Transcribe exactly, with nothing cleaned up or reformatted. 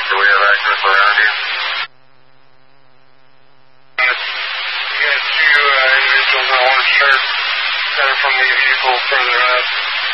Do we have access around you? Uh, you got two uh, individuals in orange shirts that are from the vehicle further up.